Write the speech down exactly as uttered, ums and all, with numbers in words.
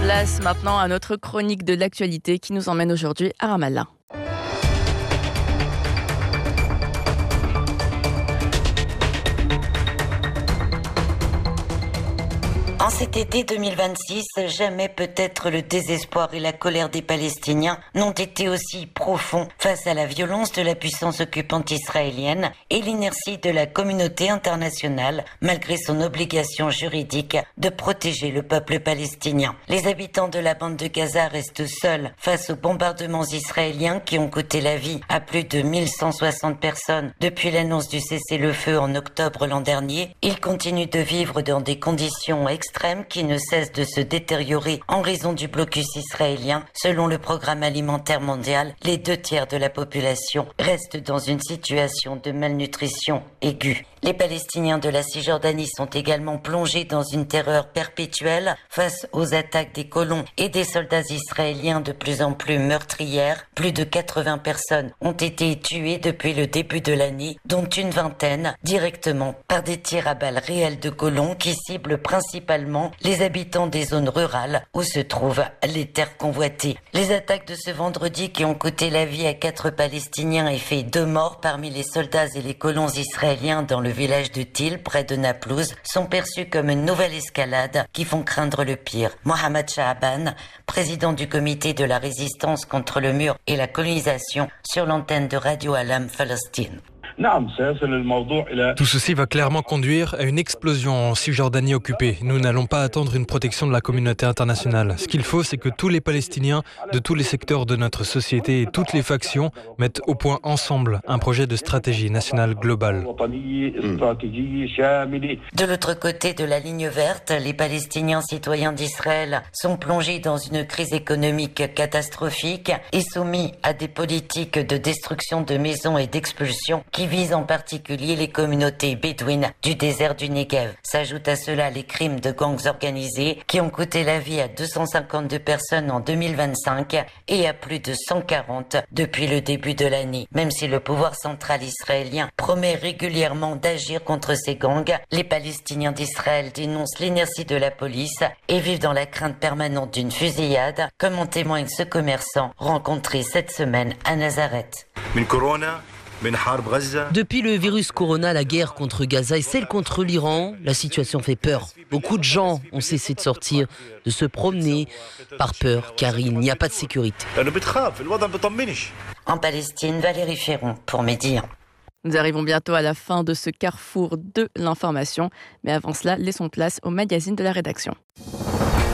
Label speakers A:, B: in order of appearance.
A: Place maintenant à notre chronique de l'actualité qui nous emmène aujourd'hui à Ramallah.
B: En cet été deux mille vingt-six, jamais peut-être le désespoir et la colère des Palestiniens n'ont été aussi profonds face à la violence de la puissance occupante israélienne et l'inertie de la communauté internationale, malgré son obligation juridique de protéger le peuple palestinien. Les habitants de la bande de Gaza restent seuls face aux bombardements israéliens qui ont coûté la vie à plus de mille cent soixante personnes depuis l'annonce du cessez-le-feu en octobre l'an dernier. Ils continuent de vivre dans des conditions extrêmes qui ne cesse de se détériorer en raison du blocus israélien. Selon le programme alimentaire mondial, les deux tiers de la population restent dans une situation de malnutrition aiguë. Les Palestiniens de la Cisjordanie sont également plongés dans une terreur perpétuelle face aux attaques des colons et des soldats israéliens de plus en plus meurtrières. Plus de quatre-vingts personnes ont été tuées depuis le début de l'année, dont une vingtaine directement par des tirs à balles réelles de colons qui ciblent principalement les habitants des zones rurales où se trouvent les terres convoitées. Les attaques de ce vendredi qui ont coûté la vie à quatre Palestiniens et fait deux morts parmi les soldats et les colons israéliens dans le village de Til, près de Naplouse, sont perçus comme une nouvelle escalade qui font craindre le pire. Mohamed Shaaban, président du comité de la résistance contre le mur et la colonisation, sur l'antenne de Radio Alam Palestine.
C: Tout ceci va clairement conduire à une explosion en Cisjordanie occupée. Nous n'allons pas attendre une protection de la communauté internationale. Ce qu'il faut, c'est que tous les Palestiniens de tous les secteurs de notre société et toutes les factions mettent au point ensemble un projet de stratégie nationale globale.
B: De l'autre côté de la ligne verte, les Palestiniens citoyens d'Israël sont plongés dans une crise économique catastrophique et soumis à des politiques de destruction de maisons et d'expulsion qui visent en particulier les communautés bédouines du désert du Negev. S'ajoutent à cela les crimes de gangs organisés qui ont coûté la vie à deux cent cinquante-deux personnes en deux mille vingt-cinq et à plus de cent quarante depuis le début de l'année. Même si le pouvoir central israélien promet régulièrement d'agir contre ces gangs, les Palestiniens d'Israël dénoncent l'inertie de la police et vivent dans la crainte permanente d'une fusillade, comme en témoigne ce commerçant rencontré cette semaine à Nazareth.
D: Depuis le virus Corona, la guerre contre Gaza et celle contre l'Iran, la situation fait peur. Beaucoup de gens ont cessé de sortir, de se promener par peur, car il n'y a pas de sécurité.
B: En Palestine, Valérie Ferron pour Média.
A: Nous arrivons bientôt à la fin de ce carrefour de l'information. Mais avant cela, laissons place au magazine de la rédaction.